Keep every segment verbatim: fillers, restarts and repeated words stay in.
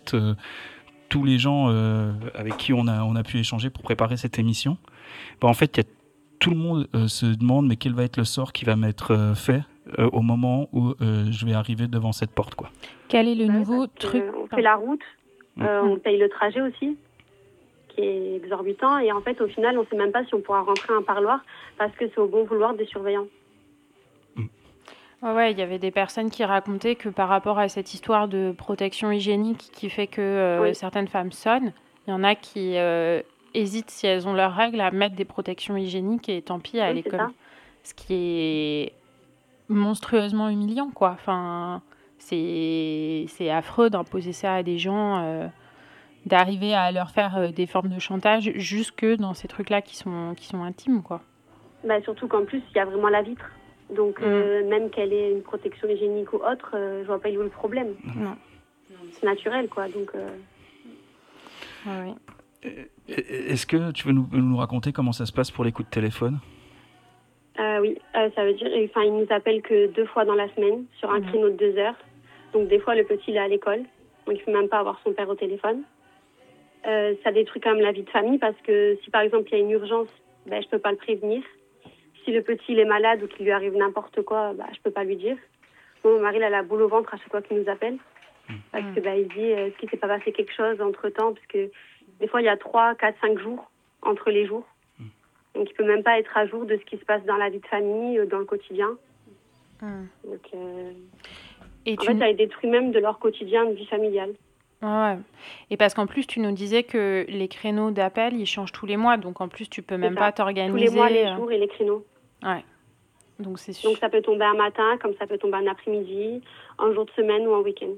fait, euh, tous les gens euh, avec qui on a, on a pu échanger pour préparer cette émission, bah, en fait, y a, tout le monde euh, se demande mais quel va être le sort qui va m'être euh, fait euh, au moment où euh, je vais arriver devant cette porte, quoi. Quel est le Ouais, nouveau parce que truc On fait la route, euh, Mmh. on paye le trajet aussi, qui est exorbitant. Et en fait, au final, on ne sait même pas si on pourra rentrer à un parloir parce que c'est au bon vouloir des surveillants. Ouais, ouais, il y avait des personnes qui racontaient que par rapport à cette histoire de protection hygiénique qui fait que euh, Oui. certaines femmes sonnent, il y en a qui euh, hésitent, si elles ont leurs règles, à mettre des protections hygiéniques et tant pis à Oui, aller c'est comme. ça. Ce qui est monstrueusement humiliant, quoi. Enfin, c'est, c'est affreux d'imposer ça à des gens, euh, d'arriver à leur faire euh, des formes de chantage jusque dans ces trucs-là qui sont, qui sont intimes, quoi. Bah, surtout qu'en plus, il y a vraiment la vitre. Donc, Mm. euh, même qu'elle ait une protection hygiénique ou autre, euh, je vois pas où est le problème. Non. C'est naturel, quoi. Donc, euh... Ouais, ouais. Est-ce que tu veux nous, nous raconter comment ça se passe pour les coups de téléphone ? euh, Oui, euh, ça veut dire, enfin, il nous appelle que deux fois dans la semaine, sur un Mhm. créneau de deux heures. Donc, des fois, le petit, il est à l'école. Donc, il ne peut même pas avoir son père au téléphone. Euh, ça détruit quand même la vie de famille parce que si, par exemple, il y a une urgence, ben, je ne peux pas le prévenir. Si le petit il est malade ou qu'il lui arrive n'importe quoi, bah, je peux pas lui dire. Bon, mon mari il a la boule au ventre à chaque fois qu'il nous appelle. Parce que bah, il dit, euh, est-ce qu'il s'est pas passé quelque chose entre-temps ? Parce que des fois, il y a trois, quatre, cinq jours entre les jours. Donc, il peut même pas être à jour de ce qui se passe dans la vie de famille, dans le quotidien. Mm. Donc, euh... Et en tu... fait, ça les détruit même de leur quotidien de vie familiale. Ouais. Et parce qu'en plus, tu nous disais que les créneaux d'appel, ils changent tous les mois. Donc, en plus, tu peux même ça. pas t'organiser. Tous les mois, les jours et les créneaux. Ouais. Donc, c'est sûr. Donc, ça peut tomber un matin, comme ça peut tomber un après-midi, un jour de semaine ou un week-end.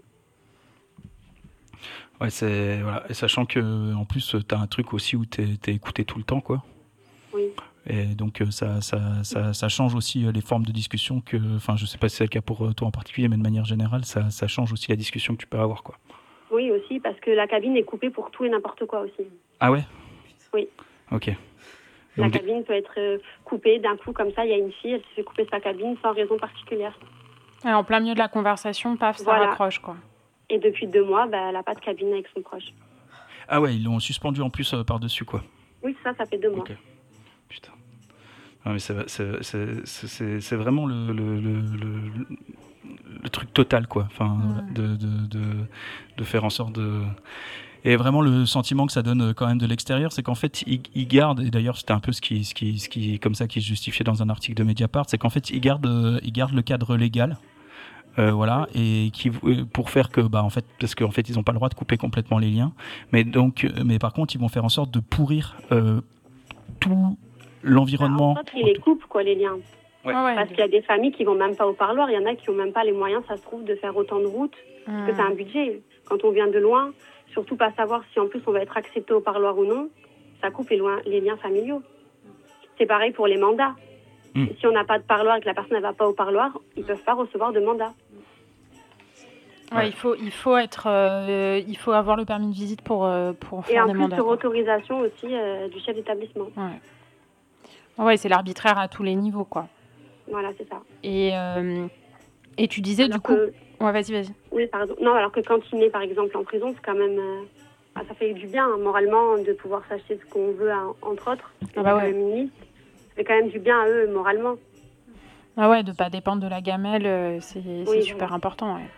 Ouais, c'est... Voilà. Et sachant que, en plus, tu as un truc aussi où tu es écouté tout le temps, quoi. Oui. Et donc, ça, ça, ça, ça change aussi les formes de discussion que... Enfin, je sais pas si c'est le cas pour toi en particulier, mais de manière générale, ça, ça change aussi la discussion que tu peux avoir, quoi. Oui, aussi, parce que la cabine est coupée pour tout et n'importe quoi aussi. Ah ouais ? Oui. Ok. La Donc, cabine peut être euh, coupée d'un coup, comme ça, il y a une fille, elle se fait couper sa cabine sans raison particulière. Et en plein milieu de la conversation, paf, ça Voilà. raccroche, quoi. Et depuis deux mois, bah, elle n'a pas de cabine avec son proche. Ah ouais, ils l'ont suspendu en plus euh, par-dessus, quoi. Oui, ça, ça fait deux mois. Ok. Putain. Ah, mais c'est, c'est, c'est, c'est, c'est vraiment le, le, le, le, le truc total, quoi. Enfin, Mm. de, de, de, de faire en sorte de... Et vraiment, le sentiment que ça donne quand même de l'extérieur, c'est qu'en fait, ils, ils gardent, et d'ailleurs, c'était un peu ce qui, ce qui, ce qui, comme ça, qui se justifiait dans un article de Mediapart, c'est qu'en fait, ils gardent, ils gardent le cadre légal. Euh, voilà, et qui, pour faire que, bah, en fait, parce qu'en fait, ils n'ont pas le droit de couper complètement les liens, mais donc, mais par contre, ils vont faire en sorte de pourrir euh, tout l'environnement. Bah, en fait, ils les coupent, quoi, les liens. Ouais. Ah ouais. Parce qu'il y a des familles qui vont même pas au parloir. Il y en a qui ont même pas les moyens, ça se trouve, de faire autant de routes. Mm. Parce que c'est un budget. Quand on vient de loin, surtout pas savoir si en plus on va être accepté au parloir ou non, ça coupe les, loin, les liens familiaux. C'est pareil pour les mandats. Mm. Si on n'a pas de parloir et que la personne ne va pas au parloir, ils peuvent pas recevoir de mandat. Ouais, ouais. Il faut, il faut être, euh, il faut avoir le permis de visite pour, euh, pour faire des mandats. Et en plus, sur autorisation aussi euh, du chef d'établissement. Ouais. Ouais, c'est l'arbitraire à tous les niveaux, quoi. Voilà, c'est ça. Et, euh, et tu disais, alors du coup... Que... Ouais, vas-y, vas-y. Oui, pardon. Non, alors que quand il est, par exemple, en prison, c'est quand même... Euh... Ah, ça fait du bien, hein, moralement, de pouvoir s'acheter ce qu'on veut, hein, entre autres. Ah bah ouais. Une liste. Ça fait quand même du bien à eux, moralement. Ah ouais, de ne pas dépendre de la gamelle, c'est, oui, c'est super voilà. important, ouais.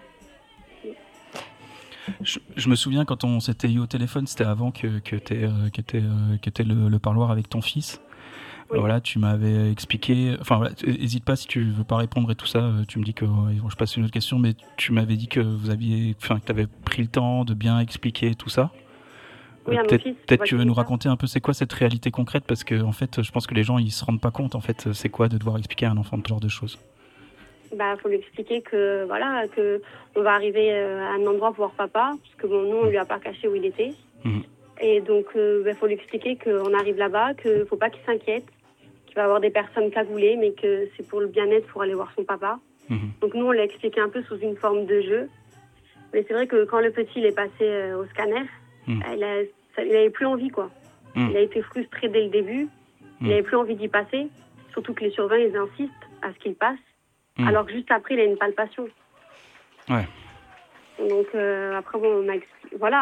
Je, je me souviens quand on s'était eu au téléphone, c'était avant que, que tu aies euh, euh, le, le parloir avec ton fils. Oui. Voilà, tu m'avais expliqué. Enfin, voilà, n'hésite pas si tu veux pas répondre et tout ça. Tu me dis que ouais, je passe une autre question, mais tu m'avais dit que vous aviez, enfin, que tu avais pris le temps de bien expliquer tout ça. Oui, euh, à peut-être, mon fils, peut-être tu veux nous raconter un peu c'est quoi cette réalité concrète, parce que en fait, je pense que les gens ils se rendent pas compte en fait, c'est quoi de devoir expliquer à un enfant ce genre de choses. Bah, faut lui expliquer que voilà, que on va arriver à un endroit pour voir papa, parce que bon, nous on lui a pas caché où il était. Mmh. Et donc, euh, bah, faut lui expliquer qu'on arrive là-bas, que faut pas qu'il s'inquiète, qu'il va y avoir des personnes cagoulées, mais que c'est pour le bien-être, pour aller voir son papa. Mmh. Donc nous on l'a expliqué un peu sous une forme de jeu. Mais c'est vrai que quand le petit il est passé euh, au scanner, mmh. il, a, ça, il avait plus envie quoi. Mmh. Il a été frustré dès le début. Mmh. Il avait plus envie d'y passer, surtout que les surveillants ils insistent à ce qu'il passe. Mmh. Alors que juste après, il a une palpation. Ouais. Donc, euh, après, bon, on a expliqué. Voilà.